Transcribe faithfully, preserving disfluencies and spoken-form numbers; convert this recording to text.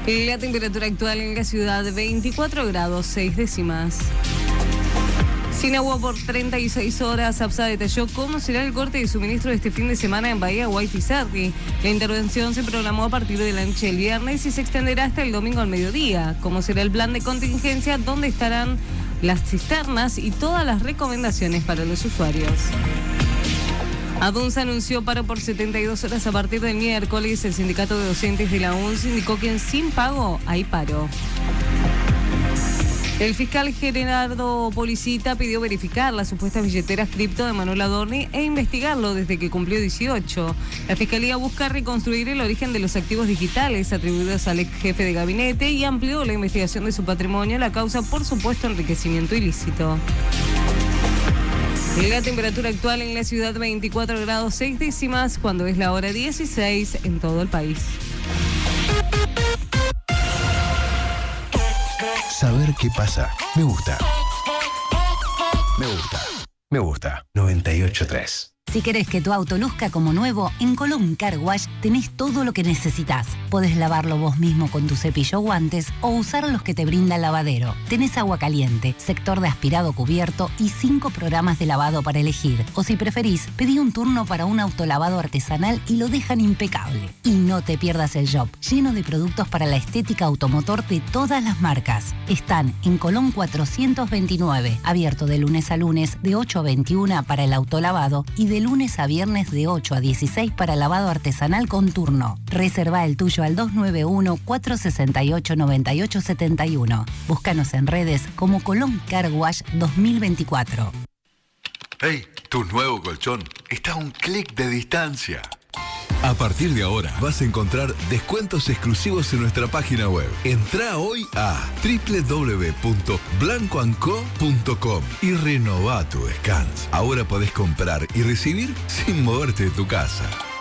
La temperatura actual en la ciudad, veinticuatro grados, seis décimas. Sin agua por treinta y seis horas, APSA detalló cómo será el corte de suministro de este fin de semana en Bahía Waitisarri. La intervención se programó a partir de la noche del viernes y se extenderá hasta el domingo al mediodía. Cómo será el plan de contingencia, dónde estarán las cisternas y todas las recomendaciones para los usuarios. ADUNS anunció paro por setenta y dos horas a partir del miércoles. El sindicato de docentes de la U N S indicó que sin pago hay paro. El fiscal Gerardo Policita pidió verificar las supuestas billeteras cripto de Manuel Adorni e investigarlo desde que cumplió dieciocho. La Fiscalía busca reconstruir el origen de los activos digitales atribuidos al ex jefe de gabinete y amplió la investigación de su patrimonio, la causa por supuesto enriquecimiento ilícito. La temperatura actual en la ciudad, veinticuatro grados seis décimas, cuando es la hora dieciséis en todo el país. Saber qué pasa. Me gusta. Me gusta. Me gusta. noventa y ocho punto tres. Si querés que tu auto luzca como nuevo, en Colón Car Wash tenés todo lo que necesitas. Podés lavarlo vos mismo con tu cepillo o guantes o usar los que te brinda el lavadero. Tenés agua caliente, sector de aspirado cubierto y cinco programas de lavado para elegir. O si preferís, pedí un turno para un autolavado artesanal y lo dejan impecable. Y no te pierdas el shop, lleno de productos para la estética automotor de todas las marcas. Están en Colón cuatrocientos veintinueve, abierto de lunes a lunes de ocho a veintiuna para el autolavado y de lunes a viernes de ocho a dieciséis para lavado artesanal con turno. Reserva el tuyo al dos nueve uno, cuatro seis ocho, nueve ocho siete uno. Búscanos en redes como Colón Car Wash dos mil veinticuatro. ¡Hey! Tu nuevo colchón está a un clic de distancia. A partir de ahora vas a encontrar descuentos exclusivos en nuestra página web. Entrá hoy a doble u doble u doble u punto blanco and co punto com y renová tu descanso. Ahora podés comprar y recibir sin moverte de tu casa.